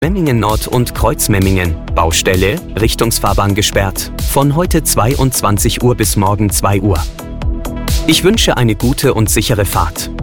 Memmingen Nord und Kreuzmemmingen, Baustelle, Richtungsfahrbahn gesperrt, von heute 22 Uhr bis morgen 2 Uhr. Ich wünsche eine gute und sichere Fahrt.